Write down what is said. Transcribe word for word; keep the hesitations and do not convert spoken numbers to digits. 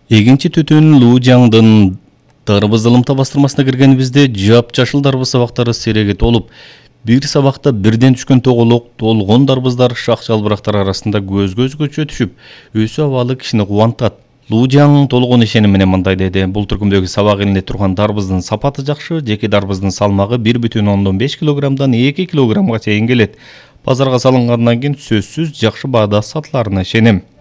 Эгинчи түтүн Лужаңдын дарбыз ылымта бастырмасына киргенибизде жапжашыл дарбыз сабактары сереги толуп, бир сабакта бирден түшкөн тоголок, толгон дарбыздар шак жалбырактар арасында көзгө өзгөчө түшүп, өсүү абалы кишини кубантат. Лужаң толгон ишеним менен мындай деди: бул түркүмдөгү сабак элинде турган дарбыздын сапаты жакшы, жеке дарбыздын салмагы бир бүтүн ондон беш килограммдан эки килограммга чейин келет. Базарга салынгандан кийин сөзсүз жакшы баада сатыларына ишенем.